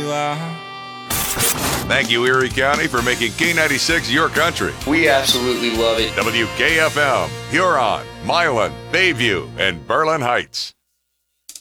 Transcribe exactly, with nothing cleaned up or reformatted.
you are. Thank you, Erie County, for making K ninety-six your country. We absolutely love it. W K F M, Huron, Milan, Bayview, and Berlin Heights.